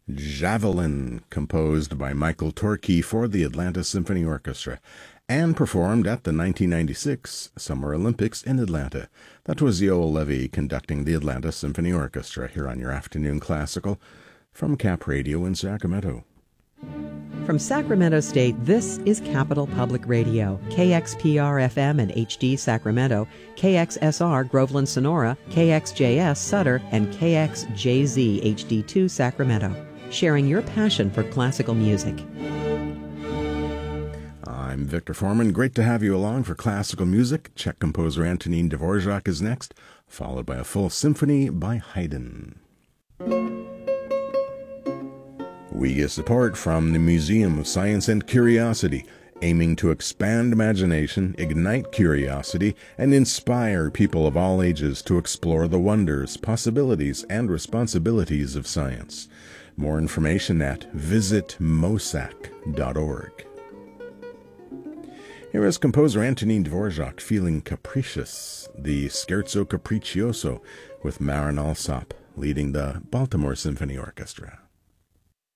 Javelin, composed by Michael Torke for the Atlanta Symphony Orchestra, and performed at the 1996 Summer Olympics in Atlanta. That was Yoel Levy conducting the Atlanta Symphony Orchestra here on your Afternoon Classical from Cap Radio in Sacramento. From Sacramento State, this is Capital Public Radio, KXPR-FM and HD Sacramento, KXSR Groveland Sonora, KXJS Sutter, and KXJZ HD2 Sacramento, sharing your passion for classical music. I'm Victor Foreman. Great to have you along for classical music. Czech composer Antonín Dvořák is next, followed by a full symphony by Haydn. We get support from the Museum of Science and Curiosity, aiming to expand imagination, ignite curiosity, and inspire people of all ages to explore the wonders, possibilities, and responsibilities of science. More information at visitmosac.org. Here is composer Antonín Dvořák feeling capricious, the Scherzo Capriccioso, with Marin Alsop leading the Baltimore Symphony Orchestra.